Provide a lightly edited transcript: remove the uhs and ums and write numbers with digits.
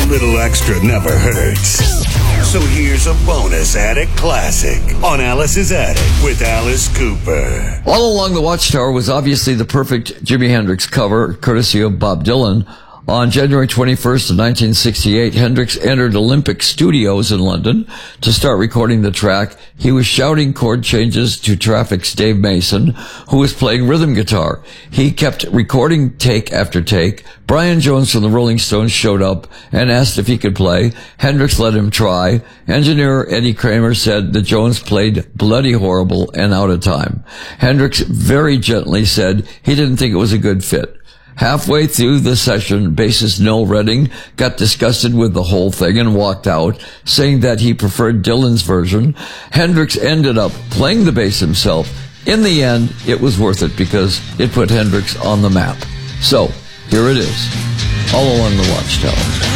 little extra never hurts. So here's a bonus Attic Classic on Alice's Attic with Alice Cooper. All Along the Watchtower was obviously the perfect Jimi Hendrix cover, courtesy of Bob Dylan. On January 21st of 1968, Hendrix entered Olympic Studios in London to start recording the track. He was shouting chord changes to Traffic's Dave Mason, who was playing rhythm guitar. He kept recording take after take. Brian Jones from the Rolling Stones showed up and asked if he could play. Hendrix let him try. Engineer Eddie Kramer said that Jones played bloody horrible and out of time. Hendrix very gently said he didn't think it was a good fit. Halfway through the session, bassist Noel Redding got disgusted with the whole thing and walked out, saying that he preferred Dylan's version. Hendrix ended up playing the bass himself. In the end, it was worth it because it put Hendrix on the map. So, here it is, All Along the Watchtower.